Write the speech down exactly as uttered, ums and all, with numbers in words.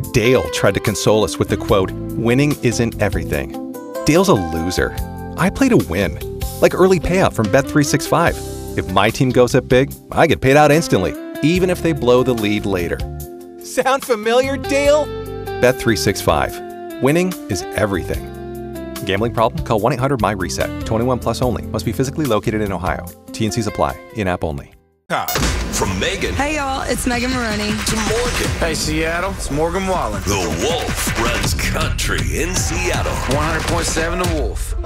Dale tried to console us with the quote, "Winning isn't everything." Dale's a loser. I play to win. Like early payout from Bet three sixty-five. If my team goes up big, I get paid out instantly, even if they blow the lead later. Sound familiar, Dale? Bet three sixty-five. Winning is everything. Gambling problem? Call one eight hundred M Y reset. twenty-one plus only. Must be physically located in Ohio. T N Cs apply. In-app only. From Megan. Hey, y'all. It's Megan Maroney. To Morgan. Hey, Seattle. It's Morgan Wallen. The Wolf runs country in Seattle. one hundred point seven The Wolf.